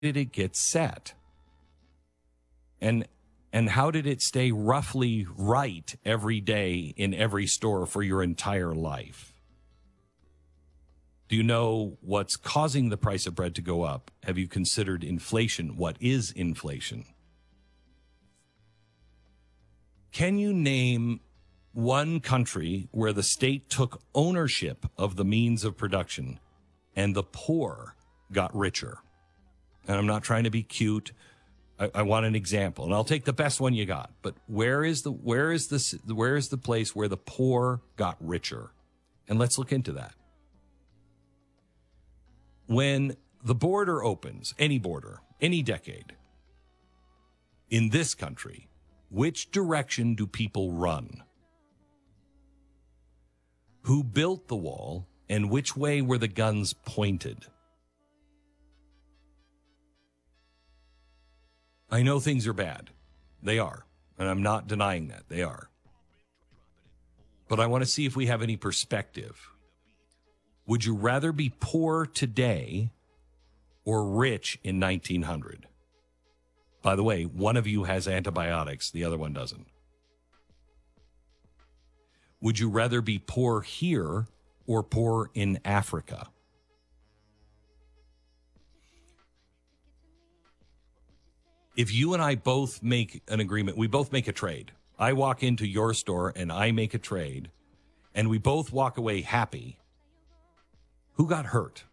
did it get set? And how did it stay roughly right every day in every store for your entire life? Do you know what's causing the price of bread to go up? Have you considered inflation? What is inflation? Can you name one country where the state took ownership of the means of production and the poor got richer? And I'm not trying to be cute. I want an example, and I'll take the best one you got. But where is the place where the poor got richer? And let's look into that. When the border opens, any border, any decade, in this country, which direction do people run? Who built the wall, and which way were the guns pointed? I know things are bad. They are. And I'm not denying that. They are. But I want to see if we have any perspective. Would you rather be poor today or rich in 1900? By the way, one of you has antibiotics. The other one doesn't. Would you rather be poor here or poor in Africa? If you and I both make an agreement, we both make a trade. I walk into your store and I make a trade, and we both walk away happy. Who got hurt?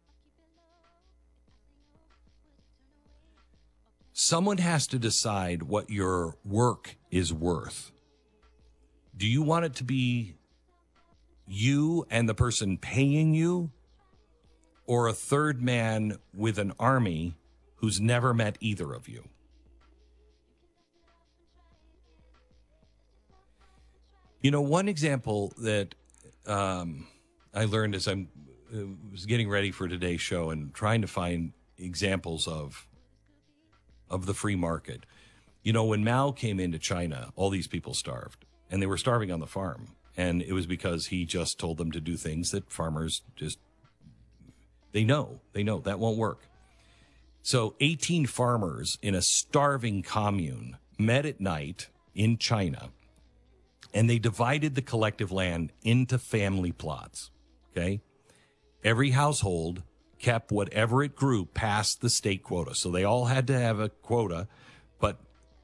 Someone has to decide what your work is worth. Do you want it to be you and the person paying you, or a third man with an army who's never met either of you? You know, one example that I learned as I was getting ready for today's show and trying to find examples of the free market. You know, when Mao came into China, all these people starved, and they were starving on the farm. And it was because he just told them to do things that farmers just, they know that won't work. So 18 farmers in a starving commune met at night in China, and they divided the collective land into family plots, okay? Every household kept whatever it grew past the state quota. So they all had to have a quota, but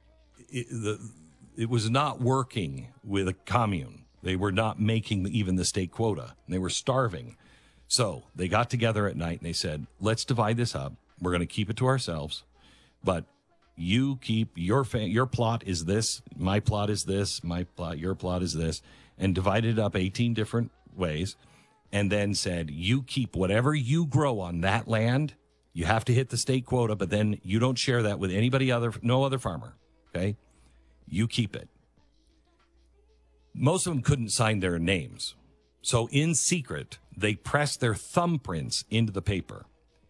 it was not working with a commune. They were not making even the state quota. They were starving. So they got together at night and they said, let's divide this up. We're going to keep it to ourselves, but you keep your plot is this, my plot is this, my plot, your plot is this, and divided it up 18 different ways, and then said, you keep whatever you grow on that land. You have to hit the state quota, but then you don't share that with anybody other, no other farmer, okay? You keep it. Most of them couldn't sign their names. So in secret, they pressed their thumbprints into the paper.